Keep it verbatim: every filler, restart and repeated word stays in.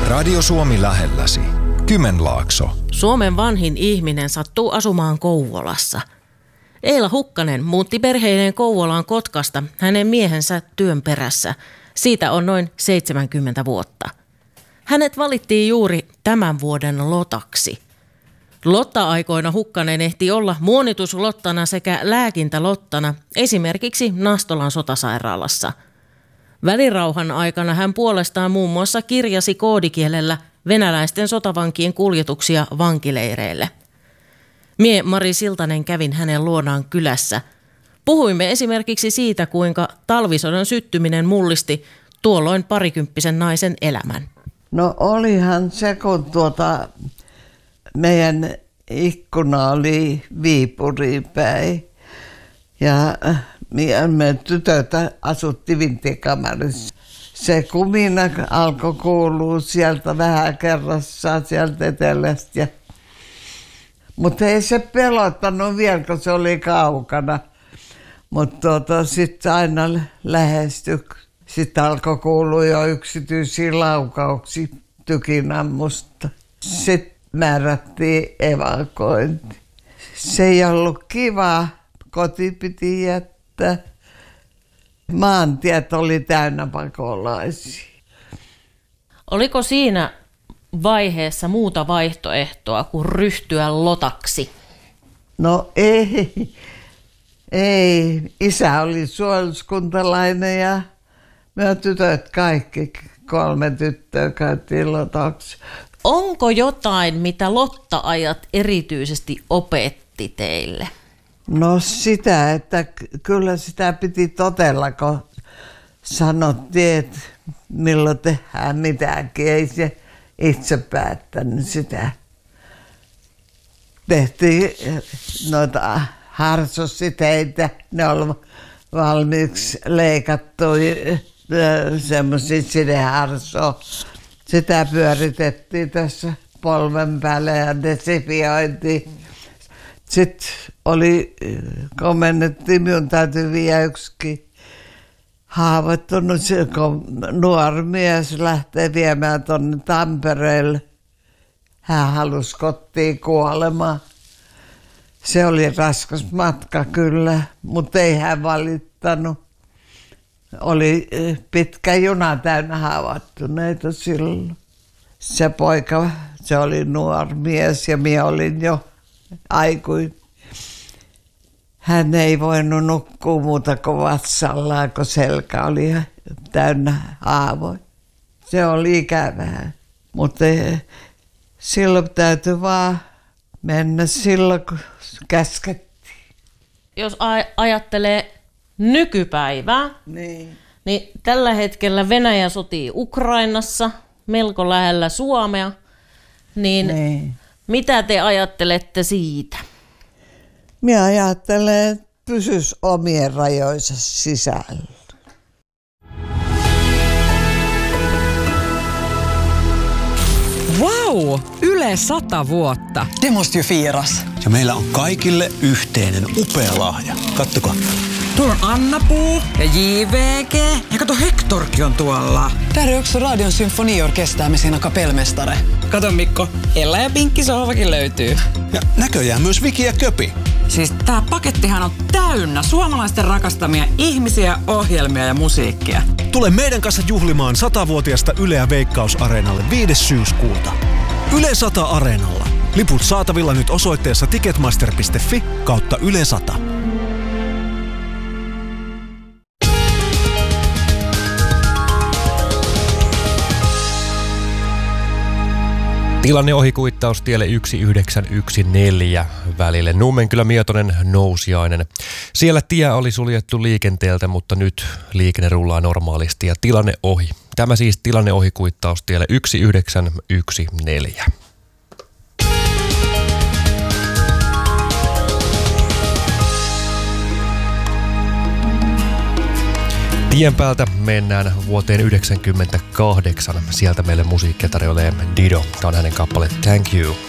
Radio Suomi lähelläsi. Kymenlaakso. Suomen vanhin ihminen sattuu asumaan Kouvolassa. Eila Hukkanen muutti perheineen Kouvolaan Kotkasta hänen miehensä työn perässä. Siitä on noin seitsemänkymmentä vuotta. Hänet valittiin juuri tämän vuoden lotaksi. Lotta-aikoina Hukkanen ehti olla muonituslottana sekä lääkintälottana, esimerkiksi Nastolan sotasairaalassa. Välirauhan aikana hän puolestaan muun muassa kirjasi koodikielellä venäläisten sotavankien kuljetuksia vankileireille. Mie Mari Siltanen kävin hänen luonaan kylässä. Puhuimme esimerkiksi siitä, kuinka talvisodan syttyminen mullisti tuolloin parikymppisen naisen elämän. No olihan se, kun tuota, meidän ikkuna oli Viipuriin päin ja me tytöt asuttiin vinttikamarissa. Se kumina alkoi kuulua sieltä vähän kerrassaan sieltä etelästä. Mutta ei se pelottanut vielä, kun se oli kaukana. Mutta tuota, sitten aina lähestyi. Sitten alkoi kuulua jo yksityisiä laukauksia tykinammusta. Sitten määrättiin evakuointi. Se ei ollut kiva. Koti piti jättää. Maantiet oli täynnä pakolaisia. Oliko siinä vaiheessa muuta vaihtoehtoa kuin ryhtyä lotaksi? No ei. Ei. Isä oli suojeluskuntalainen ja me tytöt kaikki, kolme tyttöä käytiin lotaksi. Onko jotain, mitä lotta-ajat erityisesti opetti teille? No sitä, että kyllä sitä piti totella, kun sanottiin, että milloin tehdään mitäkin. Ei se itse päättänyt sitä. Tehtiin noita harsositeitä, ne oli valmiiksi leikattuja semmoisia sideharsoa. Sitä pyöritettiin tässä polven päälle ja desifioitiin. Sitten oli, komennettiin, minun täytyy viedä yksikin haavoittunut, kun nuori mies lähtee viemään tuonne Tampereelle. Hän halusi kotiin kuolemaan. Se oli raskas matka kyllä, mutta ei hän valittanut. Oli pitkä juna täynnä haavoittuneita silloin. Se poika, se oli nuori mies ja minä olin jo aikuin. Hän ei voinut nukkua muuta kuin vatsallaan, kun selkä oli täynnä haavoja. Se oli ikävää, mutta silloin täytyi vaan mennä silloin, kun käskettiin. Jos aj- ajattelee nykypäivää, niin. niin tällä hetkellä Venäjä sotii Ukrainassa, melko lähellä Suomea, niin, niin. Mitä te ajattelette siitä? Minä ajattelen, että pysyisi omien rajoissa sisällä. Wow! Yle sata vuotta. Det måste ju firas. Ja meillä on kaikille yhteinen upea lahja. Kattokaa. Tuolla on Anna-Puu ja J V G. Ja kato, Hectorkin on tuolla. Täällä on yksi Radion symfoniorkestää me siinä kapellmestare. Kato Mikko, Ella ja Pinkki sohvakin löytyy. Ja näköjään myös Viki ja Köpi. Siis tää pakettihan on täynnä suomalaisten rakastamia ihmisiä, ohjelmia ja musiikkia. Tule meidän kanssa juhlimaan satavuotiaasta Yleä Veikkaus-areenalle viides syyskuuta. Yle sata Areenalla. Liput saatavilla nyt osoitteessa ticketmaster piste fi kautta Yle sata. Tilanne ohikuittaus tielle yksi yhdeksän yksi neljä välille Nummenkylä-Mietonen Nousiainen. Siellä tie oli suljettu liikenteeltä, mutta nyt liikenne rullaa normaalisti ja tilanne ohi. Tämä siis tilanne ohikuittaus tielle yksi yhdeksän yksi neljä. Tien päältä mennään vuoteen yhdeksänkymmentäkahdeksan. Sieltä meille musiikkia tarjoilee Dido. Tämä on hänen kappale Thank You.